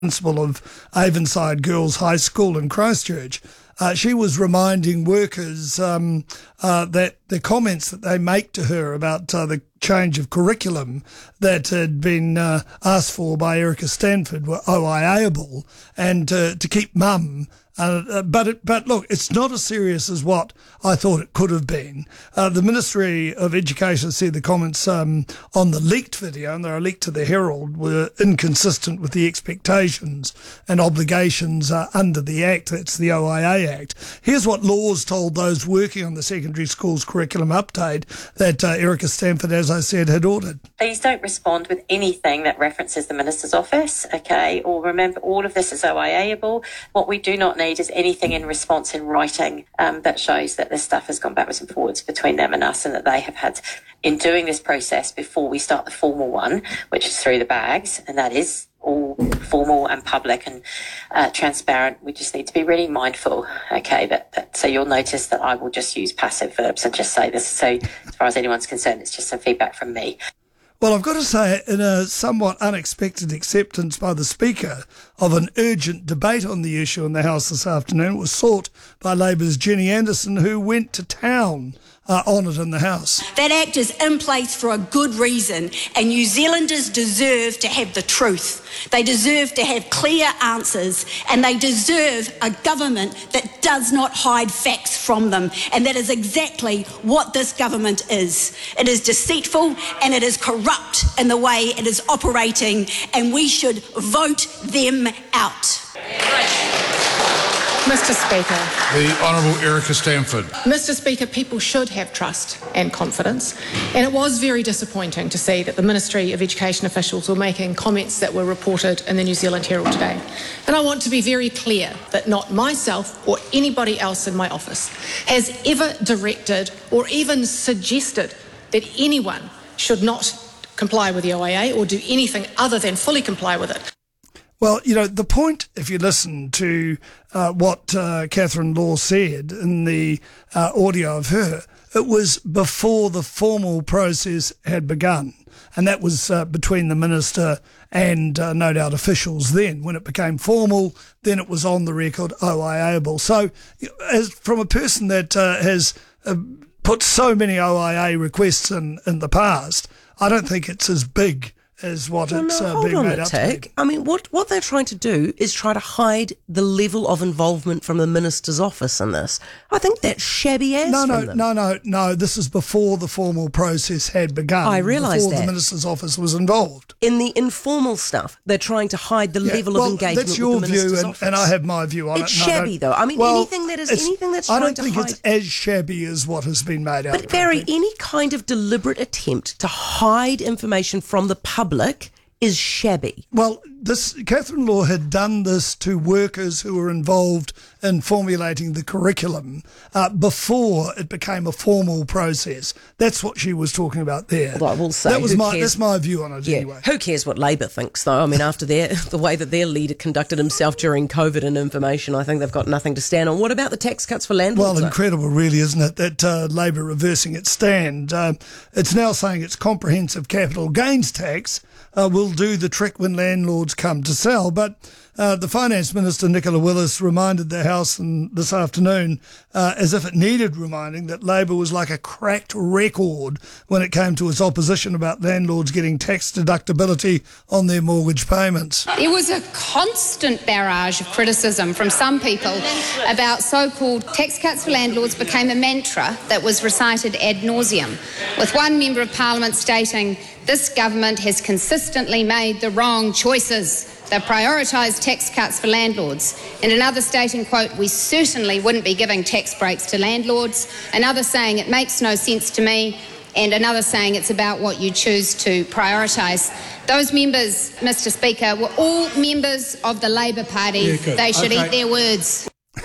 principal of Avonside Girls High School in Christchurch. She was reminding workers that the comments that they make to her about the change of curriculum that had been asked for by Erica Stanford were OIA-able, and to keep mum. But look, it's not as serious as what I thought it could have been. The Ministry of Education said the comments on the leaked video, and they were leaked to the Herald, were inconsistent with the expectations and obligations under the Act. That's the OIA Act. Here's what Laws told those working on the secondary school's curriculum update that Erica Stanford, as I said, had ordered. Please don't respond with anything that references the Minister's office, okay? Or remember, all of this is OIA-able. What we do not need is anything in response in writing that shows that this stuff has gone backwards and forwards between them and us, and that they have had, in doing this process before we start the formal one, which is through the bags, and that is all formal and public and transparent. We just need to be really mindful, okay, that so you'll notice that I will just use passive verbs and just say this. So as far as anyone's concerned, it's just some feedback from me. Well, I've got to say, in a somewhat unexpected acceptance by the Speaker of an urgent debate on the issue in the House this afternoon, it was sought by Labour's Jenny Anderson, who went to town on it in the House. That Act is in place for a good reason, and New Zealanders deserve to have the truth. They deserve to have clear answers, and they deserve a government that does not hide facts from them. And that is exactly what this government is. It is deceitful and it is corrupt in the way it is operating, and we should vote them out. Mr. Speaker. The Honourable Erica Stanford. Mr. Speaker, people should have trust and confidence, and it was very disappointing to see that the Ministry of Education officials were making comments that were reported in the New Zealand Herald today. And I want to be very clear that not myself or anybody else in my office has ever directed or even suggested that anyone should not comply with the OIA or do anything other than fully comply with it. Well, you know, the point, if you listen to what Catherine Law said in the audio of her, it was before the formal process had begun. And that was between the Minister and no doubt officials then. When it became formal, then it was on the record OIA-able. So as from a person that has put so many OIA requests in the past, I don't think it's as big is what it's being made up to be. I mean, what they're trying to do is try to hide the level of involvement from the Minister's office in this. I think that's shabby as from them. No. This is before the formal process had begun. I realise that. Before the Minister's office was involved. In the informal stuff, they're trying to hide the level of engagement that's your with the Minister's view, office. and I have my view on it. It's shabby, though. I mean, anything that's trying to hide... I don't think it's as shabby as what has been made out. But Barry, any kind of deliberate attempt to hide information from the public is shabby. Well, Catherine Law had done this to workers who were involved in formulating the curriculum before it became a formal process. That's what she was talking about there. Well, I will say that's my view on it anyway. Who cares what Labor thinks, though? I mean, after the way that their leader conducted himself during COVID and information, I think they've got nothing to stand on. What about the tax cuts for landlords? Well, incredible, really, isn't it, that Labor reversing its stand. It's now saying its comprehensive capital gains tax will do the trick when landlords come to sell. But the Finance Minister, Nicola Willis, reminded the House this afternoon, as if it needed reminding, that Labor was like a cracked record when it came to its opposition about landlords getting tax deductibility on their mortgage payments. There was a constant barrage of criticism from some people about so-called tax cuts for landlords became a mantra that was recited ad nauseum, with one Member of Parliament stating, "This government has consistently made the wrong choices. They prioritise tax cuts for landlords." And another stating, quote, "We certainly wouldn't be giving tax breaks to landlords." Another saying, "It makes no sense to me." And another saying, "It's about what you choose to prioritise." Those members, Mr. Speaker, were all members of the Labor Party. Yeah, they should eat their words.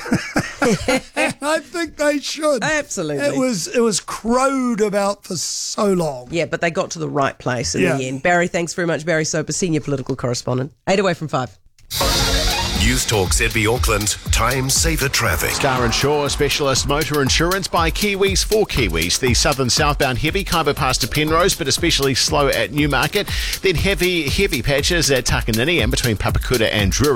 I think they should. Absolutely. It was crowed about for so long. Yeah, but they got to the right place in the end. Barry, thanks very much. Barry Soper, Senior Political Correspondent. 8 away from 5. News Talk ZB Auckland, time saver traffic. Star Insure, specialist motor insurance by Kiwis for Kiwis. The southern southbound heavy, Kaiba past to Penrose, but especially slow at Newmarket. Then heavy patches at Takanini and between Papakura and Drury.